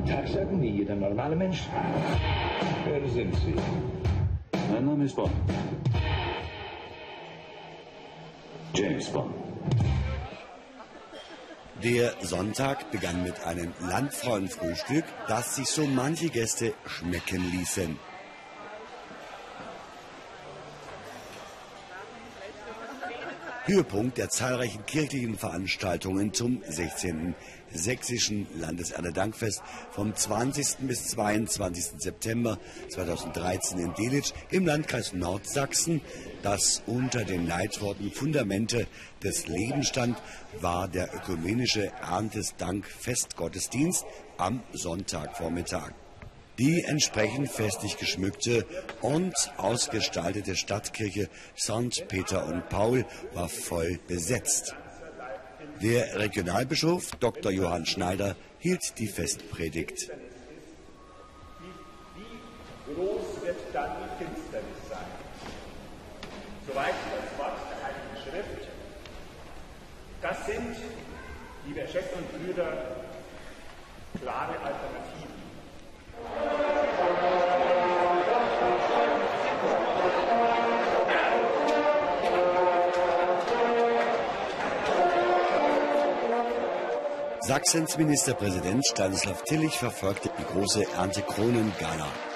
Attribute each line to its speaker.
Speaker 1: Tag sagen wie jeder normale Mensch. Wer sind Sie?
Speaker 2: Mein Name ist Bond. James Bond.
Speaker 3: Der Sonntag begann mit einem Landfrauenfrühstück, das sich so manche Gäste schmecken ließen. Höhepunkt der zahlreichen kirchlichen Veranstaltungen zum 16. Sächsischen Landeserntedankfest vom 20. bis 22. September 2013 in Delitzsch im Landkreis Nordsachsen, das unter den Leitworten Fundamente des Lebens stand, war der ökumenische Erntedankfestgottesdienst am Sonntagvormittag. Die entsprechend festlich geschmückte und ausgestaltete Stadtkirche St. Peter und Paul war voll besetzt. Der Regionalbischof Dr. Johann Schneider hielt die Festpredigt.
Speaker 4: Wie groß wird dann die Finsternis sein? Soweit das Wort der Heiligen Schrift. Das sind, liebe Schwestern und Brüder, klare Alternativen.
Speaker 3: Sachsens Ministerpräsident Stanislav Tillich verfolgte die große Erntekronen-Gala.